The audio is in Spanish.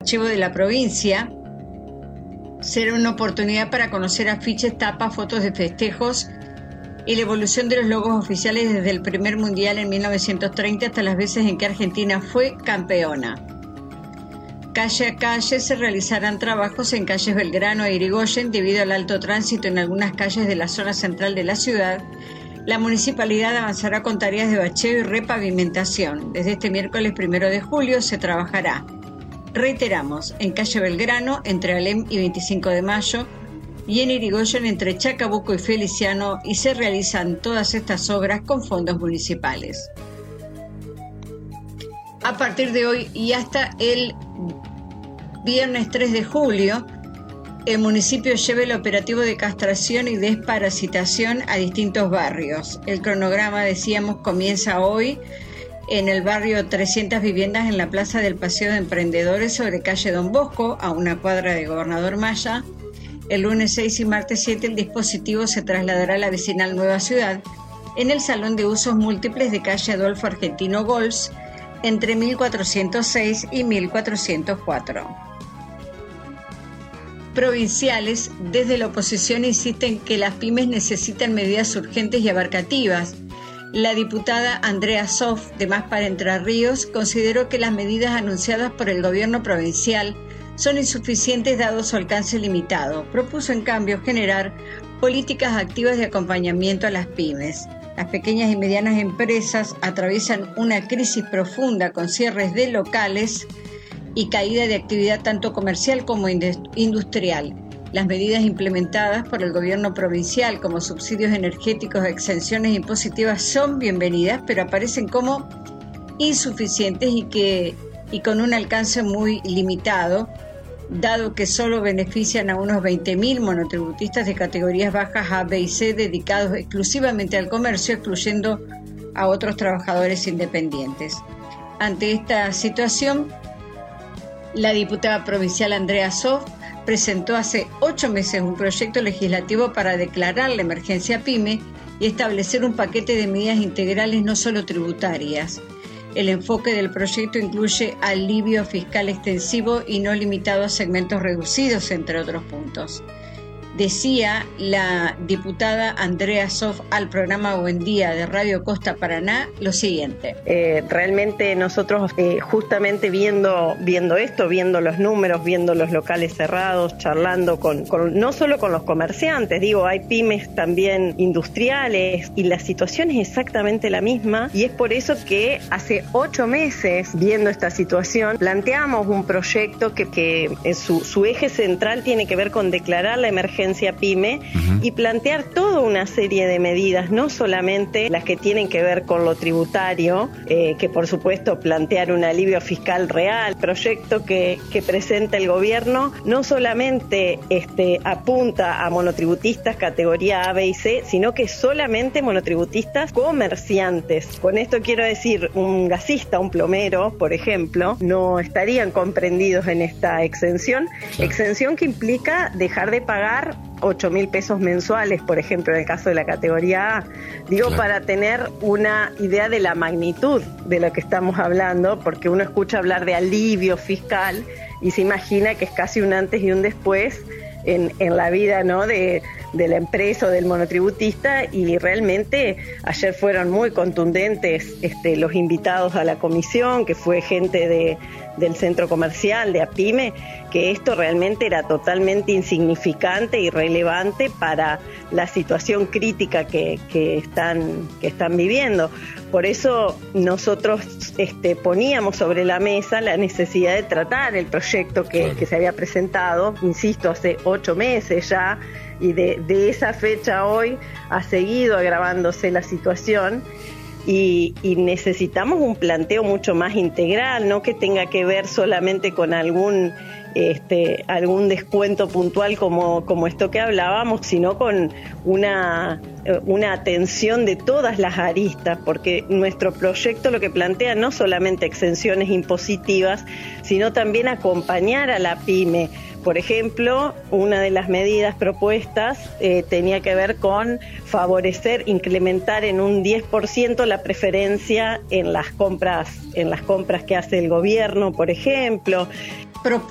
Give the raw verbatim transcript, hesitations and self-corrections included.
archivo de la provincia. Será una oportunidad para conocer afiches, tapas, fotos de festejos y la evolución de los logos oficiales desde el primer mundial en mil novecientos treinta hasta las veces en que Argentina fue campeona. Calle a calle se realizarán trabajos en calles Belgrano e Irigoyen debido al alto tránsito en algunas calles de la zona central de la ciudad. La municipalidad avanzará con tareas de bacheo y repavimentación. Desde este miércoles primero de julio se trabajará. Reiteramos, en calle Belgrano, entre Alem y veinticinco de mayo, y en Irigoyen, entre Chacabuco y Feliciano, y se realizan todas estas obras con fondos municipales. A partir de hoy y hasta el viernes tres de julio, el municipio lleva el operativo de castración y desparasitación a distintos barrios. El cronograma, decíamos, comienza hoy en el barrio trescientas viviendas en la Plaza del Paseo de Emprendedores sobre calle Don Bosco, a una cuadra de Gobernador Maya. El lunes seis y martes siete el dispositivo se trasladará a la vecinal Nueva Ciudad en el Salón de Usos Múltiples de calle Adolfo Argentino Gols, entre mil cuatrocientos seis y mil cuatrocientos cuatro. Provinciales, desde la oposición insisten que las pymes necesitan medidas urgentes y abarcativas. La diputada Andrea Sof, de Más para Entre Ríos, consideró que las medidas anunciadas por el gobierno provincial son insuficientes dado su alcance limitado. Propuso, en cambio, generar políticas activas de acompañamiento a las pymes. Las pequeñas y medianas empresas atraviesan una crisis profunda con cierres de locales y caída de actividad tanto comercial como industrial. Las medidas implementadas por el gobierno provincial como subsidios energéticos, exenciones impositivas son bienvenidas, pero aparecen como insuficientes y, que, y con un alcance muy limitado, dado que solo benefician a unos veinte mil monotributistas de categorías bajas A, B y C dedicados exclusivamente al comercio, excluyendo a otros trabajadores independientes. Ante esta situación, la diputada provincial Andrea Sof presentó hace ocho meses un proyecto legislativo para declarar la emergencia PYME y establecer un paquete de medidas integrales no solo tributarias. El enfoque del proyecto incluye alivio fiscal extensivo y no limitado a segmentos reducidos, entre otros puntos. Decía la diputada Andrea Sof al programa Buen Día de Radio Costa Paraná lo siguiente. Eh, realmente nosotros eh, justamente viendo, viendo esto, viendo los números, viendo los locales cerrados, charlando con, con no solo con los comerciantes, digo, hay pymes también industriales y la situación es exactamente la misma y es por eso que hace ocho meses, viendo esta situación, planteamos un proyecto que, que en su, su eje central tiene que ver con declarar la emergencia PYME uh-huh. y plantear toda una serie de medidas, no solamente las que tienen que ver con lo tributario, eh, que por supuesto plantear un alivio fiscal real. El proyecto que, que presenta el gobierno no solamente este, apunta a monotributistas categoría A, B y C, sino que solamente monotributistas comerciantes. Con esto quiero decir, un gasista, un plomero, por ejemplo, no estarían comprendidos en esta exención, sí. exención que implica dejar de pagar ocho mil pesos mensuales, por ejemplo, en el caso de la categoría A. Digo, claro. para tener una idea de la magnitud de lo que estamos hablando, porque uno escucha hablar de alivio fiscal y se imagina que es casi un antes y un después en, en la vida, ¿no?, de, de la empresa o del monotributista, y realmente ayer fueron muy contundentes este, los invitados a la comisión, que fue gente de, del centro comercial, de APYME, que esto realmente era totalmente insignificante y irrelevante para la situación crítica que, que, están, que están viviendo. Por eso nosotros este, poníamos sobre la mesa la necesidad de tratar el proyecto que, claro. que se había presentado, insisto, hace ocho meses ya, y de, de esa fecha a hoy ha seguido agravándose la situación. Y, y necesitamos un planteo mucho más integral, no que tenga que ver solamente con algún este, algún descuento puntual como, como esto que hablábamos, sino con una, una atención de todas las aristas, porque nuestro proyecto lo que plantea no solamente exenciones impositivas, sino también acompañar a la pyme. Por ejemplo, una de las medidas propuestas eh, tenía que ver con favorecer, incrementar en un diez por ciento la preferencia en las compras, en las compras que hace el gobierno, por ejemplo.